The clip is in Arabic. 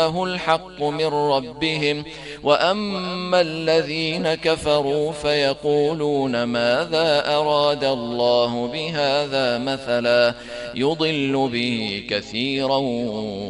الحق من ربهم. وأما الذين كفروا فيقولون ماذا أراد الله بهذا مثلا يضل به كثيرا